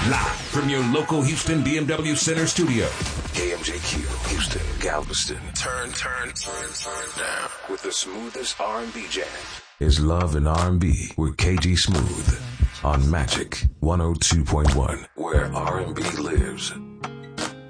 Live from your local Houston BMW Center studio. KMJQ, Houston, Galveston. Turn down. With the smoothest R&B jams. Is Love and R&B with KG Smooth on Magic 102.1, where R&B lives.